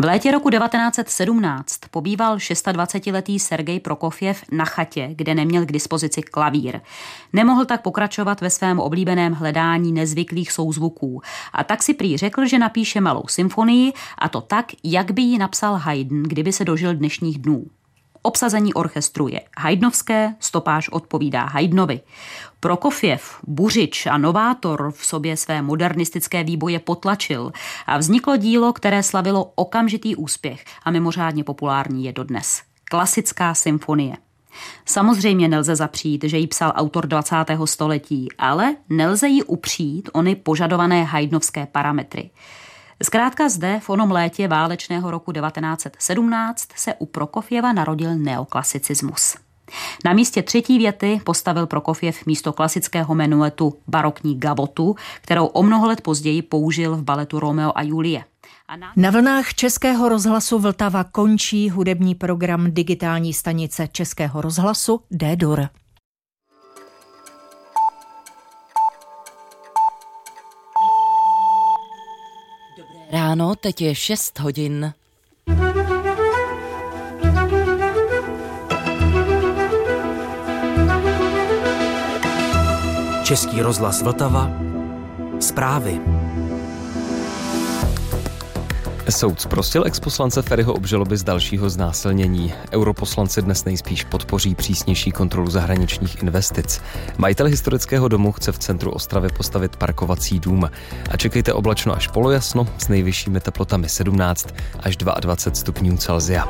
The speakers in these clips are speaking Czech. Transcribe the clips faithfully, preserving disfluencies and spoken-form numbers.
V létě roku devatenáct set sedmnáct pobýval dvacetišestiletý Sergej Prokofjev na chatě, kde neměl k dispozici klavír. Nemohl tak pokračovat ve svém oblíbeném hledání nezvyklých souzvuků a tak si prý řekl, že napíše malou symfonii, a to tak, jak by ji napsal Haydn, kdyby se dožil dnešních dnů. Obsazení orchestru je haydnovské, stopáž odpovídá Haydnovi. Prokofjev, buřič a novátor v sobě své modernistické výboje potlačil a vzniklo dílo, které slavilo okamžitý úspěch a mimořádně populární je dodnes. Klasická symfonie. Samozřejmě nelze zapřít, že ji psal autor dvacátého století, ale nelze ji upřít ony požadované haydnovské parametry. Zkrátka zde v onom létě válečného roku devatenáct set sedmnáct se u Prokofjeva narodil neoklasicismus. Na místě třetí věty postavil Prokofjev místo klasického menuetu barokní gavotu, kterou o mnoho let později použil v baletu Romeo a Julie. A na... na vlnách Českého rozhlasu Vltava končí hudební program digitální stanice Českého rozhlasu D-Dur. Ráno, teď je šest hodin. Český rozhlas Vltava. Zprávy. Soud zprostil exposlance Feriho obžaloby z dalšího znásilnění. Europoslanci dnes nejspíš podpoří přísnější kontrolu zahraničních investic. Majitel historického domu chce v centru Ostravy postavit parkovací dům. A čekejte oblačno až polojasno s nejvyššími teplotami sedmnáct až dvacet dva stupňů Celsia.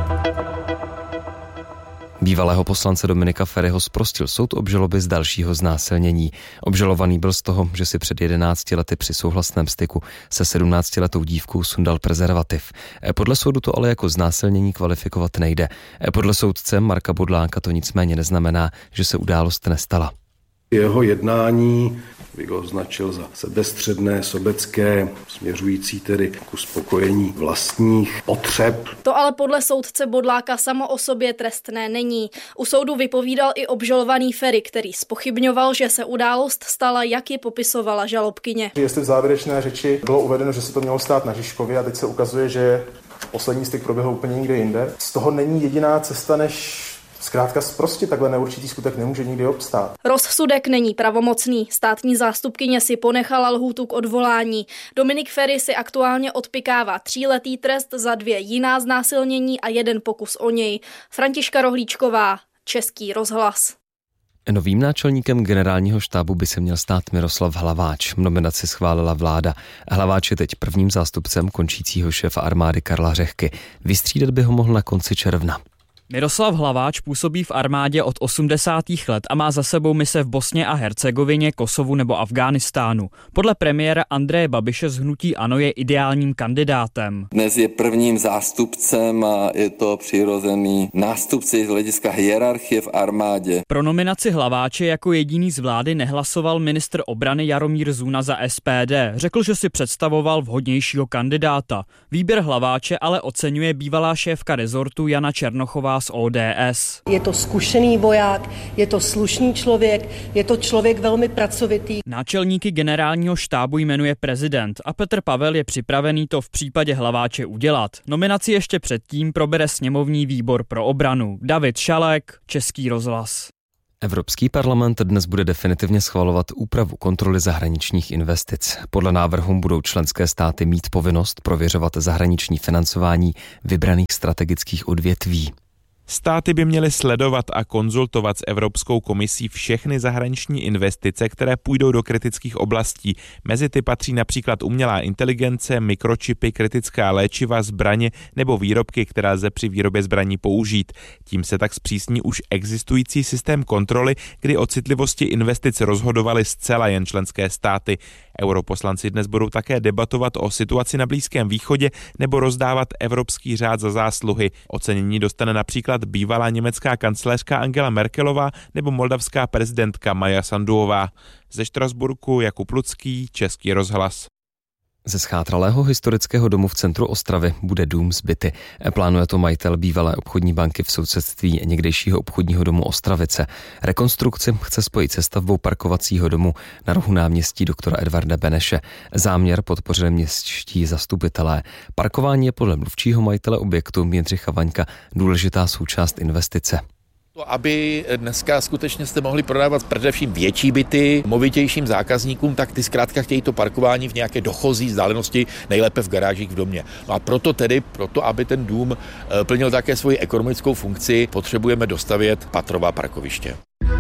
Bývalého poslance Dominika Feriho zprostil soud obžaloby z dalšího znásilnění. Obžalovaný byl z toho, že si před jedenácti lety při souhlasném styku se sedmnáctiletou dívkou sundal prezervativ. Podle soudu to ale jako znásilnění kvalifikovat nejde. Podle soudce Marka Bodláka to nicméně neznamená, že se událost nestala. Jeho jednání bych ho označil za sebestředné, sobecké, směřující tedy k uspokojení vlastních potřeb. To ale podle soudce Bodláka samo o sobě trestné není. U soudu vypovídal i obžalovaný Feri, který zpochybňoval, že se událost stala, jak ji popisovala žalobkyně. Jestli v závěrečné řeči bylo uvedeno, že se to mělo stát na Žižkově a teď se ukazuje, že poslední styk proběhl úplně někde jinde. Z toho není jediná cesta, než zkrátka zprostit, takhle neurčitý skutek nemůže nikdy obstát. Rozsudek není pravomocný. Státní zástupkyně si ponechala lhůtu k odvolání. Dominik Feri si aktuálně odpykává tříletý trest za dvě jiná znásilnění a jeden pokus o něj. Františka Rohlíčková, Český rozhlas. Novým náčelníkem generálního štábu by se měl stát Miroslav Hlaváč. Nominaci schválila vláda. Hlaváč je teď prvním zástupcem končícího šéfa armády Karla Řehky. Vystřídat by ho mohl na konci června. Miroslav Hlaváč působí v armádě od osmdesátých let a má za sebou mise v Bosně a Hercegovině, Kosovu nebo Afghánistánu. Podle premiéra Andreje Babiše z hnutí ANO je ideálním kandidátem. Dnes je prvním zástupcem a je to přirozený nástupce z hlediska hierarchie v armádě. Pro nominaci Hlaváče jako jediný z vlády nehlasoval ministr obrany Jaromír Zuna za S P D. Řekl, že si představoval vhodnějšího kandidáta. Výběr Hlaváče ale oceňuje bývalá šéfka rezortu Jana Černochová z O D S. Je to zkušený voják, je to slušný člověk, je to člověk velmi pracovitý. Náčelníky generálního štábu jmenuje prezident a Petr Pavel je připravený to v případě Hlaváče udělat. Nominaci ještě předtím probere sněmovní výbor pro obranu. David Šalek, Český rozhlas. Evropský parlament dnes bude definitivně schvalovat úpravu kontroly zahraničních investic. Podle návrhu budou členské státy mít povinnost prověřovat zahraniční financování vybraných strategických odvětví. Státy by měly sledovat a konzultovat s Evropskou komisí všechny zahraniční investice, které půjdou do kritických oblastí. Mezi ty patří například umělá inteligence, mikročipy, kritická léčiva, zbraně nebo výrobky, které lze při výrobě zbraní použít. Tím se tak zpřísní už existující systém kontroly, kdy o citlivosti investic rozhodovaly zcela jen členské státy. Europoslanci dnes budou také debatovat o situaci na Blízkém východě nebo rozdávat Evropský řád za zásluhy. Ocenění dostane například bývalá německá kancléřka Angela Merkelová nebo moldavská prezidentka Maja Sanduová. Ze Štrasburku Jakub Lucký, Český rozhlas. Ze schátralého historického domu v centru Ostravy bude dům z byty. Plánuje to majitel bývalé obchodní banky v sousedství někdejšího obchodního domu Ostravice. Rekonstrukci chce spojit se stavbou parkovacího domu na rohu náměstí doktora Edvarda Beneše. Záměr podpořili městští zastupitelé. Parkování je podle mluvčího majitele objektu Jindřicha Vaňka důležitá součást investice. Aby dneska skutečně jste mohli prodávat především větší byty movitějším zákazníkům, tak ty zkrátka chtějí to parkování v nějaké dochozí vzdálenosti, nejlépe v garážích v domě. No a proto tedy, proto aby ten dům plnil také svoji ekonomickou funkci, potřebujeme dostavět patrová parkoviště.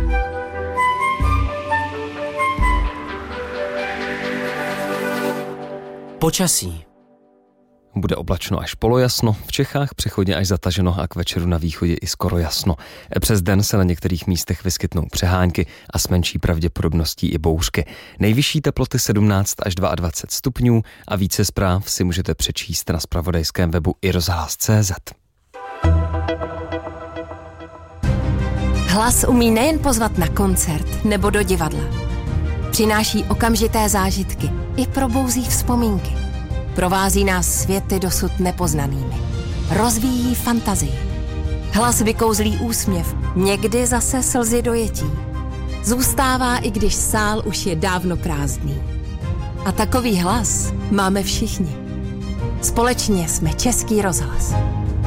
Počasí. Bude oblačno až polojasno, v Čechách přechodně až zataženo a k večeru na východě i skoro jasno. Přes den se na některých místech vyskytnou přehánky a s menší pravděpodobností i bouřky. Nejvyšší teploty sedmnáct až dvacet dva stupňů a více zpráv si můžete přečíst na zpravodajském webu i rozhlas tečka cé zet. Hlas umí nejen pozvat na koncert nebo do divadla. Přináší okamžité zážitky i probouzí vzpomínky. Provází nás světy dosud nepoznanými. Rozvíjí fantazii. Hlas vykouzlí úsměv, někdy zase slzy dojetí. Zůstává, i když sál už je dávno prázdný. A takový hlas máme všichni. Společně jsme Český rozhlas.